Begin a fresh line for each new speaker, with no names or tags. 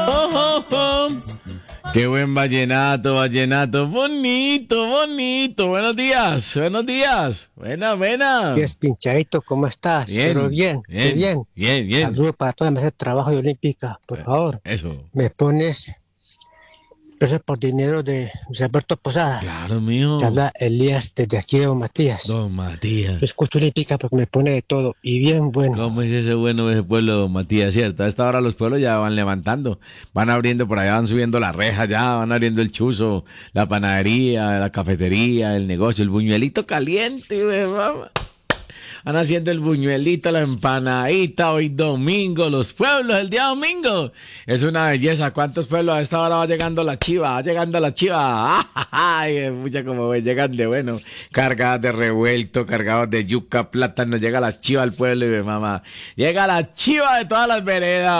Oh, oh, oh. Qué buen vallenato, vallenato. Bonito, bonito. Buenos días, buenos días. Buena, buena.
¿Qué es, pinchadito? ¿Cómo estás? Espero
Bien,
bien, qué
bien,
bien.
bien, bien.
Saludos para toda la mesa de trabajo de Olímpica. Por favor,
Eso.
me pones Gracias por dinero de José Alberto Posada.
Claro,
Te
mijo.
habla Elías desde aquí de Don Matías.
Don
Yo
Matías.
escucho Olímpica porque me pone de todo y bien bueno.
¿Cómo es ese bueno ese pueblo, don Matías? Cierto, a esta hora los pueblos ya van levantando, van abriendo por allá, van subiendo la reja ya, van abriendo el chuzo, la panadería, la cafetería, el negocio, el buñuelito caliente, güey, mamá. Van haciendo el buñuelito, la empanadita, hoy domingo, los pueblos, el día domingo. Es una belleza. ¿Cuántos pueblos a esta hora va llegando la chiva? Va llegando la chiva. Ay, mucha como llegan de bueno, cargadas de revuelto, cargados de yuca, plátano. Llega la chiva al pueblo y ve, mamá. Llega la chiva de todas las veredas.